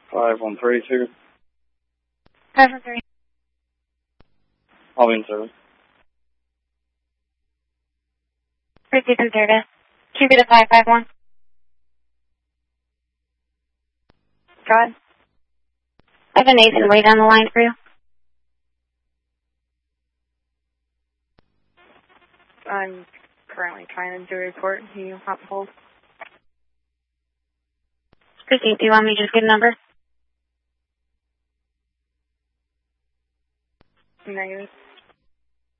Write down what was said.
5132. 513. I'll be in service. Proceed to service. QB to 551. Go ahead. I have a Nathan wait on the line for you. I'm currently trying to do a report. Can you hop hold? Proceed. Do you want me to just get a number? Negative.